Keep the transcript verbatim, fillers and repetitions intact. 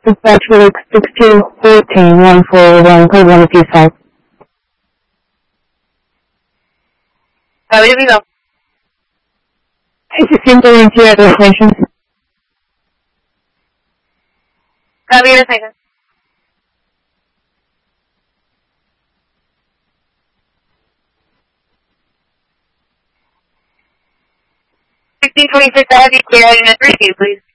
Dispatch Felix six two one four one four one, code one if you five. Javier Viva. Es ciento veintiocho de station. Javier Saiga. sixteen twenty-six, I have you clear out unit three, please.